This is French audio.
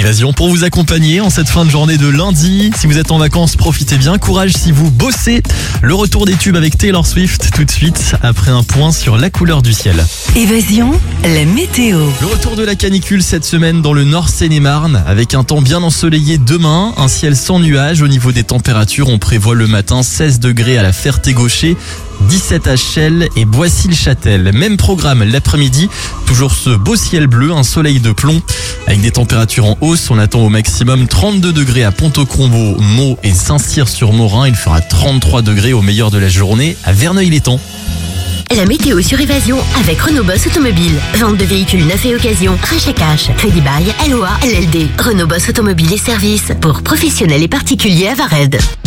Évasion pour vous accompagner en cette fin de journée de lundi. Si vous êtes en vacances, profitez bien. Courage si vous bossez. Le retour des tubes avec Taylor Swift tout de suite après un point sur la couleur du ciel. Évasion, la météo. Le retour de la canicule cette semaine dans le Nord Seine-et-Marne avec un temps bien ensoleillé demain, un ciel sans nuages. Au niveau des températures, on prévoit le matin 16 degrés à la Ferté-Gaucher, 17 à Chelles et Boissy-le-Châtel. Même programme l'après-midi, toujours ce beau ciel bleu, un soleil de plomb. Avec des températures en hausse, on attend au maximum 32 degrés à Pont-au-Combo, Meaux et Saint-Cyr-sur-Morin. Il fera 33 degrés au meilleur de la journée à Verneuil-l'Étang. La météo sur Évasion avec Renault Boss Automobile. Vente de véhicules neufs et occasion, rachat cash, crédit bail, LOA, LLD. Renault Boss Automobile et services pour professionnels et particuliers à Vared.